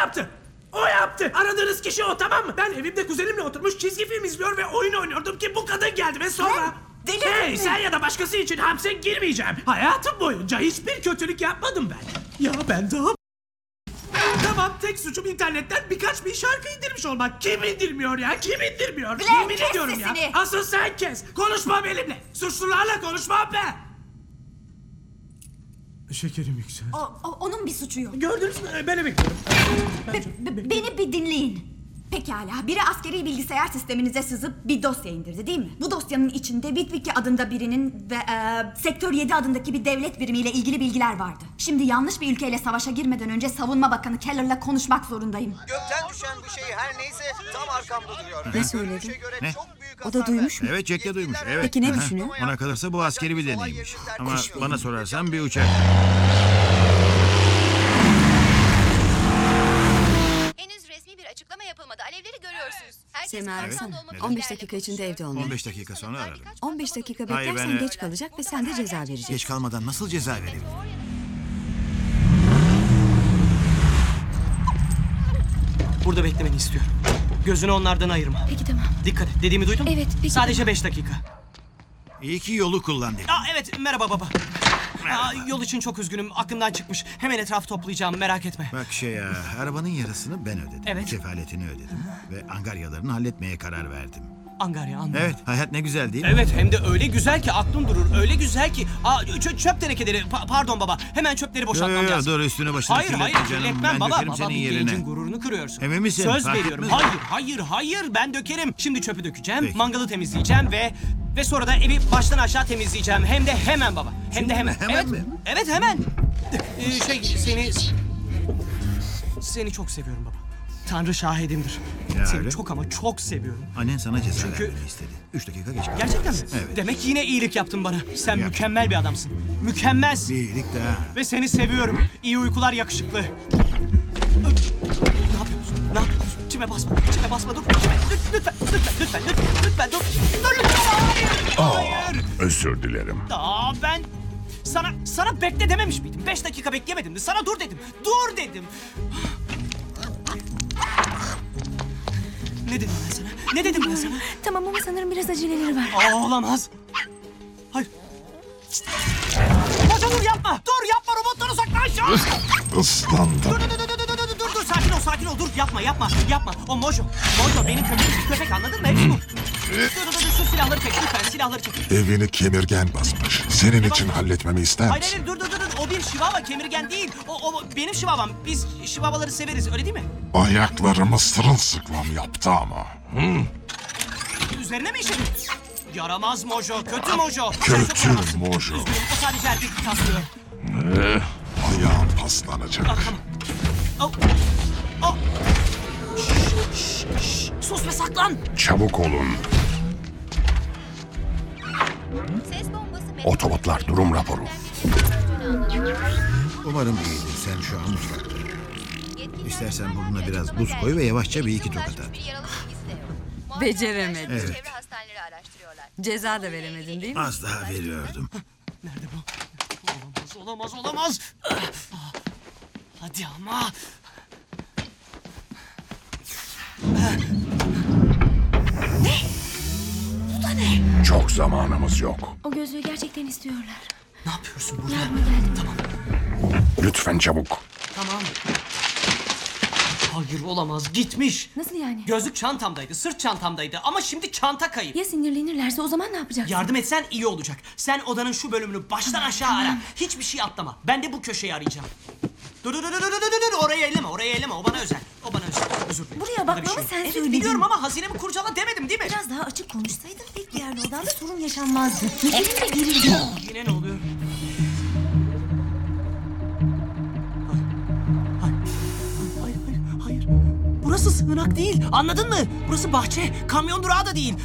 yaptı. O yaptı. Aradığınız kişi o, tamam mı? Ben evimde kuzenimle oturmuş çizgi film izliyor ve oyun oynuyordum ki bu kadın geldi ve sonra... Delirdin Hey, mi? sen ya da başkası için hapse girmeyeceğim. Hayatım boyunca hiçbir kötülük yapmadım ben. Ya ben daha... Tamam, tek suçum internetten birkaç bin şarkı indirmiş olmak. Kim indirmiyor ya? Kim indirmiyor? Blair, Yemin kes ediyorum ya. sesini. Asıl sen kes. Konuşma benimle. Suçlularla konuşmam ben. Şekerim yükseldi. Onun bir suçu yok. Gördünüz mü? Ben bekliyorum. Beni bir dinleyin. Pekala, biri askeri bilgisayar sisteminize sızıp bir dosya indirdi değil mi? Bu dosyanın içinde Witwicky adında birinin ve Sektör 7 adındaki bir devlet birimiyle ilgili bilgiler vardı. Şimdi yanlış bir ülkeyle savaşa girmeden önce Savunma Bakanı Keller'la konuşmak zorundayım. Gökten düşen bir şey her neyse tam arkamda duruyor. Ne söyledi? Görünüşe göre Ne? çok büyük O da hasar duymuş mu? Evet, Jack de duymuş. Evet. Peki ne Aha. düşünüyor? Ona kalırsa bu askeri bir deneymiş. Ama bana sorarsan bir uçak. Henüz resmi bir açıklama yapılmadı. Alevleri görüyorsunuz. Herkes Sema arasında arasana. olmak 15 üzere dakika içinde konuşuyor. evde olmalı. 15 dakika sonra ararım. 15 dakika Hayır, beklersen ben- geç kalacak ve sen de ceza vereceksin. Geç kalmadan nasıl ceza vereyim? Burada beklemeni istiyorum. Gözünü onlardan ayırma. Peki tamam. Dikkat et. Dediğimi duydun mu? Evet, peki, Sadece 5 dakika. İyi ki yolu kullan dedim. Evet, merhaba baba. Yol için çok üzgünüm. Aklımdan çıkmış. Hemen etrafı toplayacağım. Merak etme. Bak arabanın yarısını ben ödedim. Evet. Kefaletini ödedim. Ve angaryalarını halletmeye karar verdim. Angarya, anladım. Evet, hayat ne güzel değil mi? Evet, hem de öyle güzel ki aklın durur. Öyle güzel ki. Çöp tenekeleri. Pardon baba. Hemen çöpleri boşaltmam Yo, lazım. dur, üstünü başını Hayır, kirletme hayır, canım. kirletmem Ben baba. dökerim Baba, senin bu yerine. gencin gururunu kırıyorsun. Emin misin? Söz Fark veriyorum. etmez. Hayır, ben dökerim. Şimdi çöpü dökeceğim, Peki. mangalı temizleyeceğim ve sonra da evi baştan aşağı temizleyeceğim. Hem de hemen baba. Hem de hemen. Hemen Evet, mi? evet hemen. Seni çok seviyorum baba. Tanrı şahidimdir. Ya Seni öyle. çok ama çok seviyorum. Annen sana ceza Çünkü- vermeni istedi. 3 dakika geç kaldın. Gerçekten mi? Evet. Demek yine iyilik yaptın bana. Sen Yaptım. mükemmel bir adamsın. Mükemmelsin. Bir iyilik daha. Ve seni seviyorum. İyi uykular yakışıklı. Ne yapıyorsun? Ne yapıyorsun? Çime basma. Dur. Lütfen dur. Dur lütfen. Hayır. Özür dilerim. Ben sana bekle dememiş miydim? 5 dakika beklemedim mi? Sana dur dedim. Dur dedim. Ne dedim ben sana? Tamam ama sanırım biraz aceleleri var. Olamaz. Hayır. Hoca dur yapma. Robottan uzaklaş. Islandım. Dur. Sakin ol. Dur yapma. O Mojo benim köpek anladın mı? Hepsi bu. Dur. Şu silahları çek lütfen. Silahları çek. Evini kemirgen basmış. Senin için halletmemi ister Hayır misin? dur. O bir şivava, kemirgen değil. O benim şivavam. Biz şivavaları severiz, öyle değil mi? Ayaklarımı sırılsıklam yaptı ama. Üzerine mi işedin? Yaramaz Mojo, kötü Mojo. Sen Kötü çok yaramazsın. Mojo. Üzgünüm, o sadece erkeklik taslıyor. Ayağım paslanacak. Oh. Şşş. Sus ve saklan. Çabuk olun. Ses bombası Otobotlar durum raporu. Umarım iyidir. Sen şu an mutfakta. İstersen burnuna biraz buz koy ve yavaşça bir iki tokat at. Beceremedin. Evet. Çevre hastaneleri araştırıyorlar. Ceza da veremedin değil mi? Az daha veriyordum. Nerede bu? Olamaz. Hadi ama. Çok zamanımız yok. O gözlüğü gerçekten istiyorlar. Ne yapıyorsun burada? Tamam. Lütfen çabuk. Tamam. Hayır olamaz. Gitmiş. Nasıl yani? Gözlük çantamdaydı, sırt çantamdaydı ama şimdi çanta kayıp. Ya sinirlenirlerse o zaman ne yapacaksın? Yardım etsen iyi olacak. Sen odanın şu bölümünü baştan aşağı ara. Hiçbir şey atlama. Ben de bu köşeyi arayacağım. Dur. Orayı elleme. O bana özel. Özür dilerim. Buraya Burada bir bakmamı şey yok. sen Evet, söyledin. biliyorum ama hazinemi kurcala demedim değil mi? Biraz daha açık konuşsaydın tek bir yerli odanda sorun yaşanmazdı. Elimde gerildi. Yine ne oluyor? Hayır. Burası sığınak değil. Anladın mı? Burası bahçe. Kamyon durağı da değil.